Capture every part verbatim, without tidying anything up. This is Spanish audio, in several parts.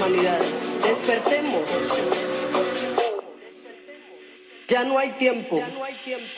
humanidad. Despertemos. Ya no hay tiempo. Ya no hay tiempo.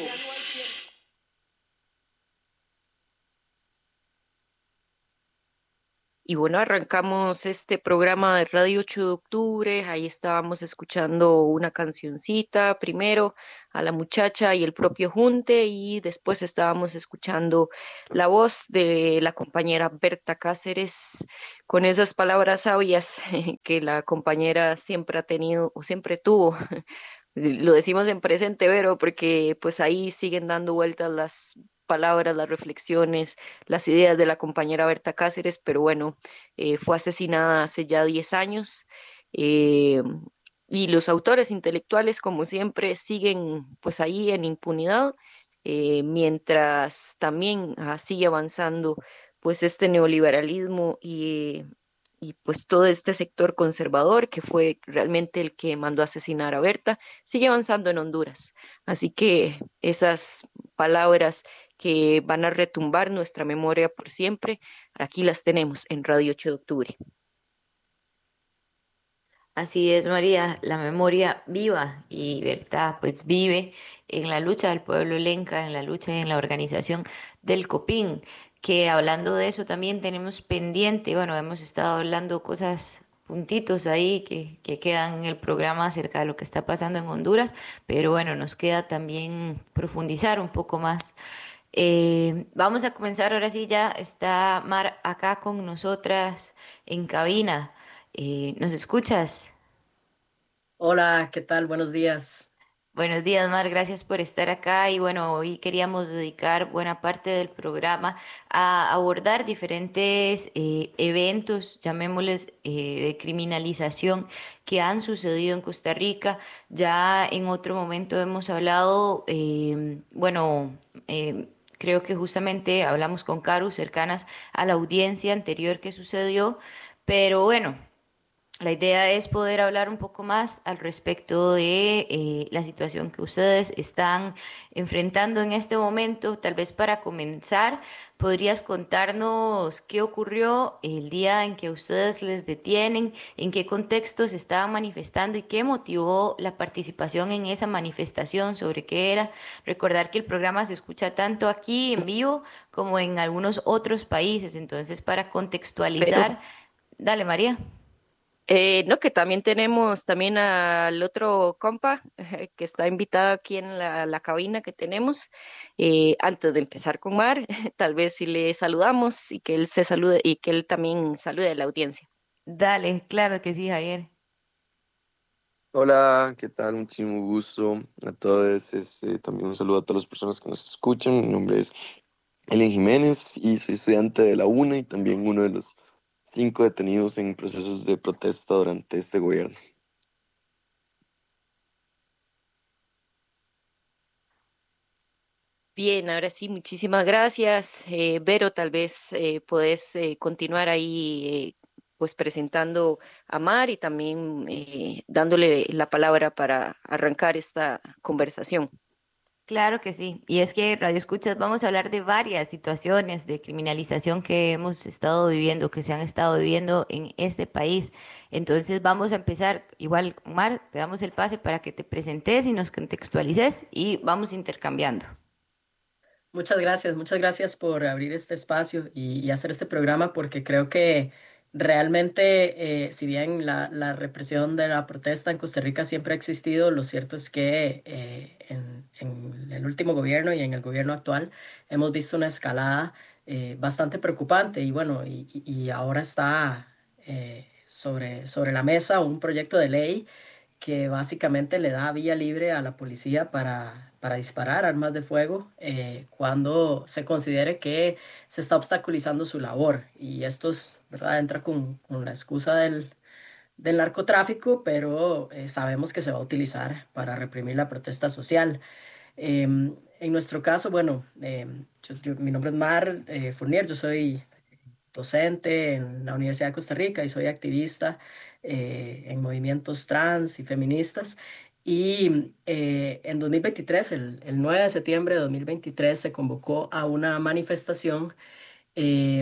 Y bueno, arrancamos este programa de Radio ocho de octubre. Ahí estábamos escuchando una cancioncita primero a la muchacha y el propio Junte, y después estábamos escuchando la voz de la compañera Berta Cáceres con esas palabras sabias que la compañera siempre ha tenido o siempre tuvo. Lo decimos en presente, Vero, porque pues ahí siguen dando vueltas las palabras, las reflexiones, las ideas de la compañera Berta Cáceres, pero bueno, eh, fue asesinada hace ya diez años. eh, y los autores intelectuales, como siempre, siguen pues ahí en impunidad, eh, mientras también ah, sigue avanzando pues este neoliberalismo y, y pues todo este sector conservador que fue realmente el que mandó a asesinar a Berta, sigue avanzando en Honduras. Así que esas palabras que van a retumbar nuestra memoria por siempre, aquí las tenemos en Radio ocho de octubre. Así es, María, la memoria viva y verdad, pues vive en la lucha del pueblo lenca, en la lucha y en la organización del COPIN, que hablando de eso también tenemos pendiente, bueno, hemos estado hablando cosas, puntitos ahí que, que quedan en el programa acerca de lo que está pasando en Honduras, pero bueno, nos queda también profundizar un poco más. Eh, vamos a comenzar ahora sí, ya está Mar acá con nosotras en cabina. Eh, ¿nos escuchas? Hola, ¿qué tal? Buenos días. Buenos días, Mar, gracias por estar acá y bueno, hoy queríamos dedicar buena parte del programa a abordar diferentes eh, eventos, llamémosles, eh, de criminalización que han sucedido en Costa Rica. Ya en otro momento hemos hablado, eh, bueno, eh, creo que justamente hablamos con Caru cercanas a la audiencia anterior que sucedió, pero bueno. La idea es poder hablar un poco más al respecto de eh, la situación que ustedes están enfrentando en este momento. Tal vez para comenzar, podrías contarnos qué ocurrió el día en que ustedes les detienen, en qué contexto se estaban manifestando y qué motivó la participación en esa manifestación, sobre qué era. Recordar que el programa se escucha tanto aquí en vivo como en algunos otros países. Entonces, para Pero contextualizar, dale, María. eh, no, que también tenemos también al otro compa que está invitado aquí en la, la cabina que tenemos. Eh, antes de empezar con Mar, tal vez si le saludamos y que él se salude y que él también salude a la audiencia. Dale, claro que sí, Javier. Hola, ¿qué tal? Muchísimo gusto a todos. Este, también un saludo a todas las personas que nos escuchan. Mi nombre es Elian Jiménez y soy estudiante de la UNA y también uno de los cinco detenidos en procesos de protesta durante este gobierno. Bien, ahora sí, muchísimas gracias. Eh, Vero, tal vez eh, podés eh, continuar ahí eh, pues presentando a Mar y también eh, dándole la palabra para arrancar esta conversación. Claro que sí. Y es que Radio Escuchas vamos a hablar de varias situaciones de criminalización que hemos estado viviendo, que se han estado viviendo en este país. Entonces vamos a empezar, igual, Mar, te damos el pase para que te presentes y nos contextualices y vamos intercambiando. Muchas gracias, muchas gracias por abrir este espacio y, y hacer este programa porque creo que realmente, eh, si bien la, la represión de la protesta en Costa Rica siempre ha existido, lo cierto es que eh, en, en el último gobierno y en el gobierno actual hemos visto una escalada eh, bastante preocupante y bueno, y, y- y ahora está eh, sobre, sobre la mesa un proyecto de ley que básicamente le da vía libre a la policía para, para disparar armas de fuego eh, cuando se considere que se está obstaculizando su labor. Y esto es, ¿verdad? Entra con, con la excusa del, del narcotráfico, pero eh, sabemos que se va a utilizar para reprimir la protesta social. Em, en nuestro caso, bueno, em, yo- yo- mi nombre es Mar eh, Fournier, yo soy docente en la Universidad de Costa Rica y soy activista eh, en movimientos trans y feministas. Y eh, en dos mil veintitrés, el, el nueve de septiembre de dos mil veintitrés, se convocó a una manifestación eh,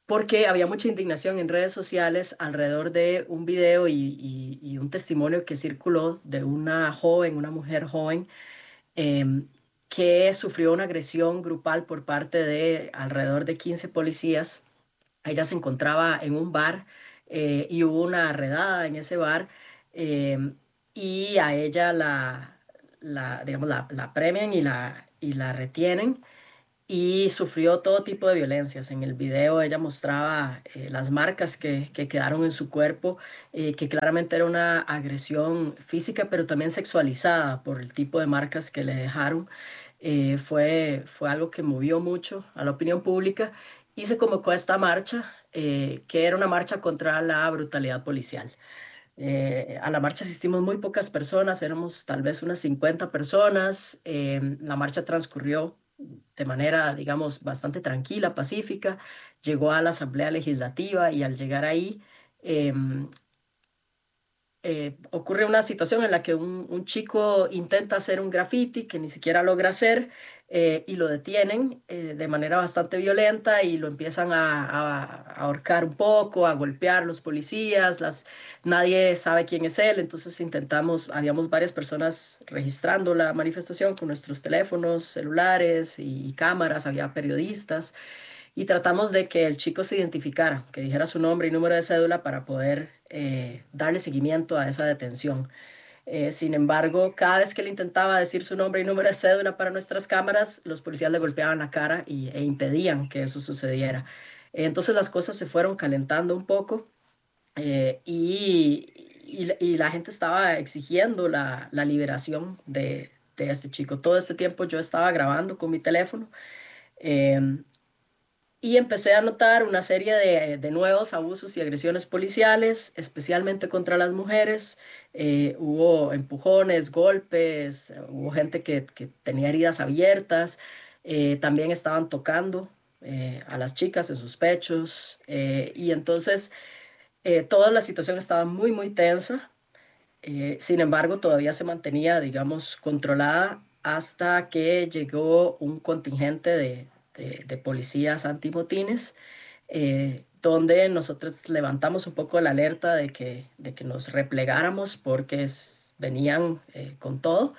porque había mucha indignación en redes sociales alrededor de un video y, y- y un testimonio que circuló de una joven, una mujer joven, em, que sufrió una agresión grupal por parte de alrededor de quince policías. Ella se encontraba en un bar eh, y hubo una redada en ese bar, em, y a ella la, la, digamos, la, la premian y la, y la retienen y sufrió todo tipo de violencias. En el video ella mostraba eh, las marcas que, que quedaron en su cuerpo, eh, que claramente era una agresión física, pero también sexualizada por el tipo de marcas que le dejaron. Eh, fue, fue algo que movió mucho a la opinión pública y se convocó a esta marcha, eh, que era una marcha contra la brutalidad policial. Eh, a la marcha asistimos muy pocas personas, éramos tal vez unas cincuenta personas. Eh, la marcha transcurrió de manera, digamos, bastante tranquila, pacífica. Llegó a la Asamblea Legislativa y al llegar ahí, em, eh, ocurre una situación en la que un, un chico intenta hacer un graffiti que ni siquiera logra hacer, eh, y lo detienen eh, de manera bastante violenta y lo empiezan a, a- a ahorcar un poco, a golpear los policías, las, nadie sabe quién es él, entonces intentamos, habíamos varias personas registrando la manifestación con nuestros teléfonos, celulares y, y cámaras, había periodistas y tratamos de que el chico se identificara, que dijera su nombre y número de cédula para poder eh, darle seguimiento a esa detención. Eh, sin embargo, cada vez que él intentaba decir su nombre y número de cédula para nuestras cámaras, los policías le golpeaban la cara y, e impedían que eso sucediera. Eh, entonces las cosas se fueron calentando un poco, eh, y, y la y la gente estaba exigiendo la, la liberación de, de este chico. Todo este tiempo yo estaba grabando con mi teléfono. em, y empecé a notar una serie de, de nuevos abusos y agresiones policiales, especialmente contra las mujeres. Eh, hubo empujones, golpes, eh, hubo gente que, que tenía heridas abiertas. Eh, también estaban tocando eh, a las chicas en sus pechos. Eh, y entonces eh, toda la situación estaba muy, muy tensa. Eh, sin embargo, todavía se mantenía, digamos, controlada hasta que llegó un contingente de, de- de policías antimotines, eh, donde nosotros levantamos un poco la alerta de que, de que nos replegáramos porque es- venían eh, con todo.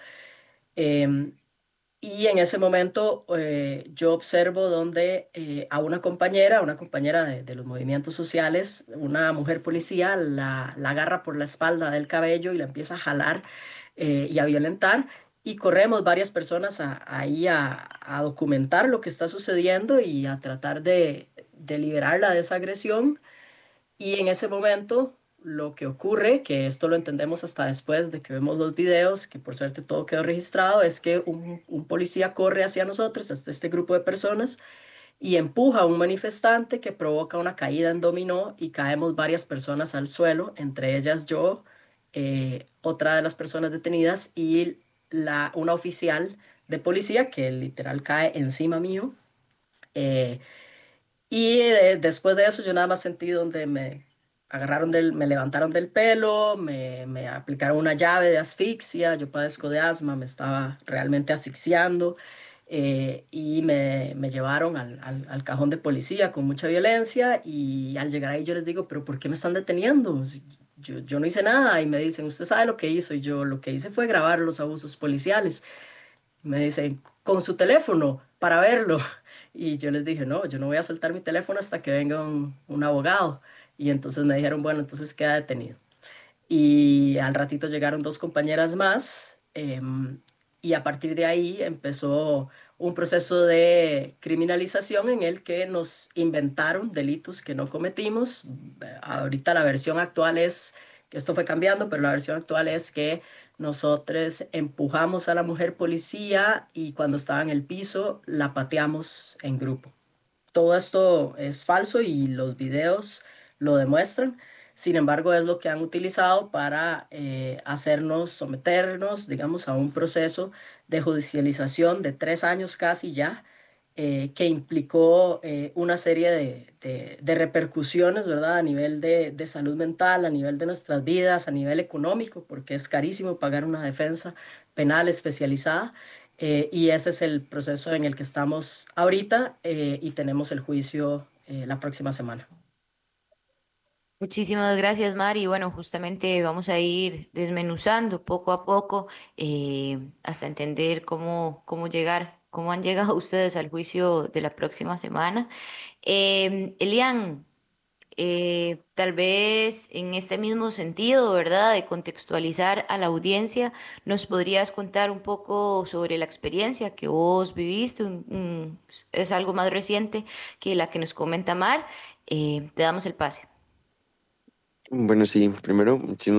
Em, y en ese momento eh, yo observo donde eh, a una compañera, una compañera de, de los movimientos sociales, una mujer policía, la, la agarra por la espalda del cabello y la empieza a jalar eh, y a violentar. Y corremos varias personas a- ahí a, a documentar lo que está sucediendo y a tratar de, de liberarla de esa agresión. Y en ese momento lo que ocurre, que esto lo entendemos hasta después de que vemos los videos, que por suerte todo quedó registrado, es que un, un policía corre hacia nosotros, hasta este grupo de personas, y empuja a un manifestante que provoca una caída en dominó y caemos varias personas al suelo, entre ellas yo, eh, otra de las personas detenidas y la, una oficial de policía que literal cae encima mío. eh, y eh, después de eso yo nada más sentí donde me agarraron del, me levantaron del pelo, me, me aplicaron una llave de asfixia, yo padezco de asma, me estaba realmente asfixiando, eh, y me, me llevaron al, al, al cajón de policía con mucha violencia y al llegar ahí yo les digo, pero ¿por qué me están deteniendo? Si Yo, yo no hice nada y me dicen, ¿usted sabe lo que hizo? Y yo lo que hice fue grabar los abusos policiales. Me dicen, con su teléfono para verlo. Y yo les dije, no, yo no voy a soltar mi teléfono hasta que venga un, un abogado. Y entonces me dijeron, bueno, entonces queda detenido. Y al ratito llegaron dos compañeras más, em, y a partir de ahí empezó un proceso de criminalización en el que nos inventaron delitos que no cometimos. Eh, Ahorita la versión actual es, que esto fue cambiando, pero la versión actual es que nosotros empujamos a la mujer policía y cuando estaba en el piso la pateamos en grupo. Todo esto es falso y los videos lo demuestran. Sin embargo, es lo que han utilizado para eh, hacernos someternos, digamos, a un proceso de judicialización de tres años casi ya, eh, que implicó eh, una serie de, de- de repercusiones, ¿verdad? A nivel de, de salud mental, a nivel de nuestras vidas, a nivel económico, porque es carísimo pagar una defensa penal especializada. Eh, y ese es el proceso en el que estamos ahorita, eh, y tenemos el juicio eh, la próxima semana. Muchísimas gracias, Mari. Bueno, justamente vamos a ir desmenuzando poco a poco eh, hasta entender cómo, cómo llegar, cómo han llegado ustedes al juicio de la próxima semana. Em, Elian, eh, tal vez en este mismo sentido, ¿verdad? De contextualizar a la audiencia, ¿nos podrías contar un poco sobre la experiencia que vos viviste? Un- un- es algo más reciente que la que nos comenta Mar. Eh, te damos el pase. Bueno, sí, primero, muchísimas